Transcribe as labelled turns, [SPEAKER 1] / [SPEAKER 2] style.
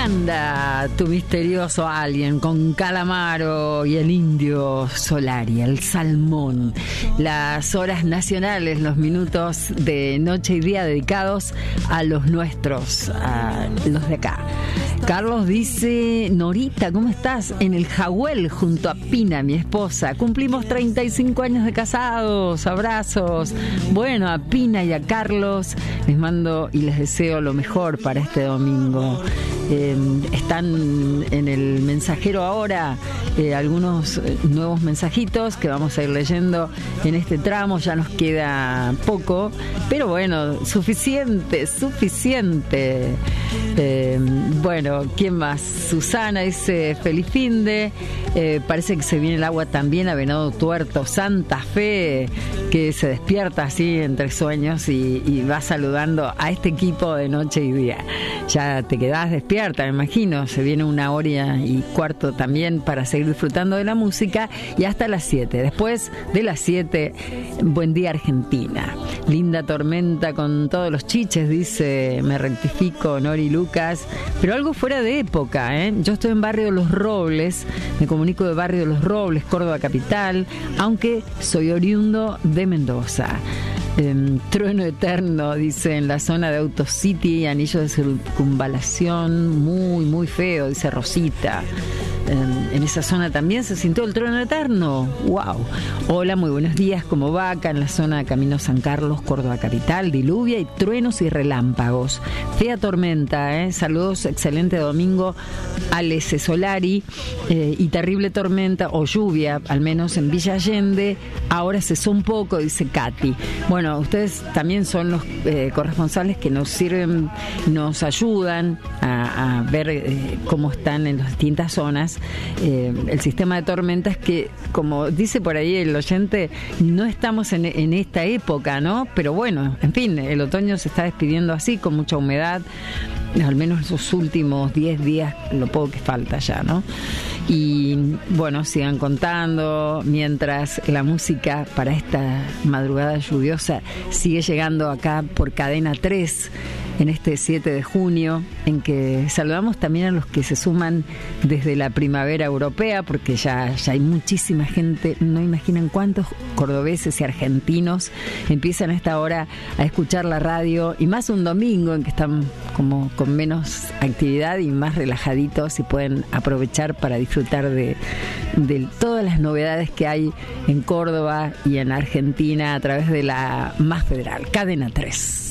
[SPEAKER 1] anda tu misterioso alien con Calamaro y el indio Solari, el salmón? Las horas nacionales, los minutos de noche y día dedicados a los nuestros, a los de acá. Carlos dice: Norita, ¿cómo estás? En el Jahuel junto a Pina, mi esposa. Cumplimos 35 años de casados. Abrazos. Bueno, a Pina y a Carlos les mando y les deseo lo mejor para este domingo. Están en el mensajero ahora algunos nuevos mensajitos que vamos a ir leyendo en este tramo. Ya nos queda poco, pero bueno, suficiente. Bueno, ¿quién más? Susana dice: feliz finde. Parece que se viene el agua también a Venado Tuerto, Santa Fe, que se despierta así entre sueños y va saludando a este equipo de noche y día. Ya te quedás despierta, me imagino. Se viene 1:15 también para seguir disfrutando de la música y hasta las 7. Después de las 7, buen día Argentina. Linda tormenta con todos los chiches, dice, me rectifico, Nori Lucas, pero algo fuera de época, ¿eh? Yo estoy en Barrio Los Robles, me comunico de Barrio Los Robles, Córdoba capital, aunque soy oriundo de Mendoza. Trueno eterno, dice, en la zona de Autocity, anillo de circunvalación, muy feo, dice Rosita. En esa zona también se sintió el trueno eterno. ¡Wow! Hola, muy buenos días. ¿Cómo va? Acá en la zona de Camino San Carlos, Córdoba capital, diluvia y truenos y relámpagos. Fea tormenta, ¿eh? Saludos, excelente domingo. Alese Solari. Y terrible tormenta o lluvia, al menos en Villa Allende. Ahora cesó un poco, dice Katy. Bueno, ustedes también son los corresponsales que nos sirven, nos ayudan a ver cómo están en las distintas zonas. El sistema de tormentas que, como dice por ahí el oyente, no estamos en esta época, ¿no? Pero bueno, en fin, el otoño se está despidiendo así, con mucha humedad, al menos esos últimos 10 días, lo poco que falta ya, ¿no? Y bueno, sigan contando mientras la música para esta madrugada lluviosa sigue llegando acá por Cadena 3 en este 7 de junio, en que saludamos también a los que se suman desde la primavera europea, porque ya hay muchísima gente, no imaginan cuántos cordobeses y argentinos empiezan a esta hora a escuchar la radio, y más un domingo en que están como con menos actividad y más relajaditos y pueden aprovechar para disfrutar de todas las novedades que hay en Córdoba y en Argentina a través de la más federal, Cadena 3.